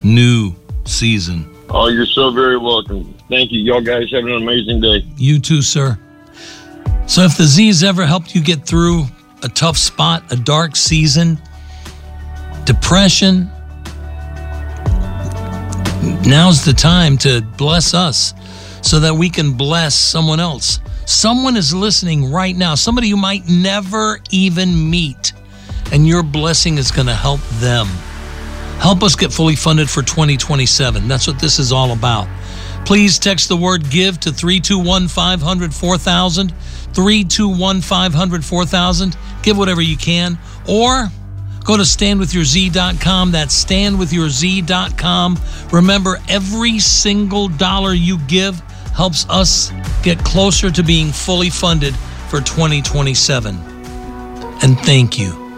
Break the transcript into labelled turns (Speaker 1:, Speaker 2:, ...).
Speaker 1: new season.
Speaker 2: Oh, you're so very welcome. Thank you. Y'all guys have an amazing day.
Speaker 1: You too, sir. So if the Z's ever helped you get through a tough spot, a dark season, depression, now's the time to bless us so that we can bless someone else. Someone is listening right now, somebody you might never even meet, and your blessing is going to help them. Help us get fully funded for 2027. That's what this is all about. Please text the word GIVE to 321-500-4000, 321-500-4000. Give whatever you can. Or go to standwithyourz.com. That's standwithyourz.com. Remember, every single dollar you give helps us get closer to being fully funded for 2027. And thank you.